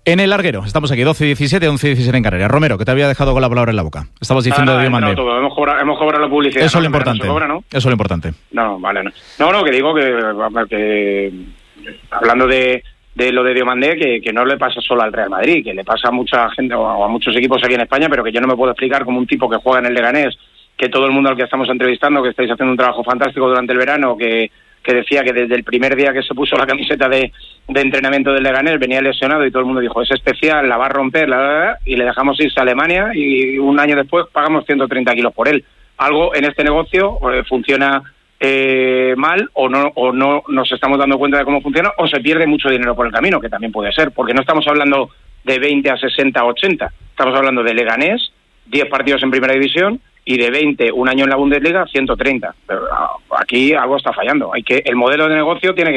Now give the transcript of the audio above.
En el larguero, estamos aquí, 12-17, 11-17 en Canarias. Romero, que te había dejado con la palabra en la boca. Estabas diciendo de Diomandé. Hemos cobrado la publicidad. Eso es lo importante. ¿No? Eso es lo importante. No, vale. No, que digo que hablando de lo de Diomandé, que no le pasa solo al Real Madrid, que le pasa a mucha gente o a muchos equipos aquí en España, pero que yo no me puedo explicar como un tipo que juega en el Leganés, que todo el mundo al que estamos entrevistando, que estáis haciendo un trabajo fantástico durante el verano, que decía que desde el primer día que se puso la camiseta de entrenamiento del Leganés venía lesionado y todo el mundo dijo, es especial, la va a romper, y le dejamos irse a Alemania y un año después pagamos 130 kilos por él. Algo en este negocio funciona mal o no nos estamos dando cuenta de cómo funciona o se pierde mucho dinero por el camino, que también puede ser, porque no estamos hablando de 20 a 60 a 80, estamos hablando de Leganés, 10 partidos en primera división, y de 20, un año en la Bundesliga, 130. Pero aquí algo está fallando. El modelo de negocio tiene que